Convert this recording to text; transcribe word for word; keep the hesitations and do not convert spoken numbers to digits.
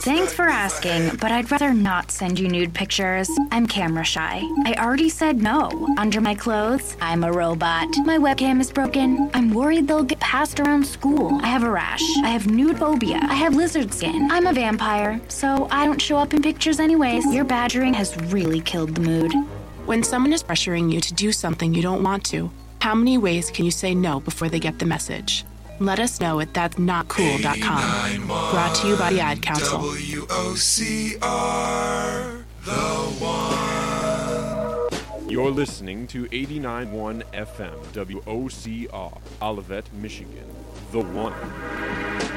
Thanks for asking, but I'd rather not send you nude pictures. I'm camera shy. I already said no. Under my clothes, I'm a robot. My webcam is broken. I'm worried they'll get passed around school. I have a rash. I have nude phobia. I have lizard skin. I'm a vampire, so I don't show up in pictures anyways. Your badgering has really killed the mood. When someone is pressuring you to do something you don't want to, how many ways can you say no before they get the message? Let us know at that's not cool dot com. Brought to you by the Ad Council. W O C R, the one. You're listening to eighty-nine point one F M, W O C R, Olivet, Michigan, the one.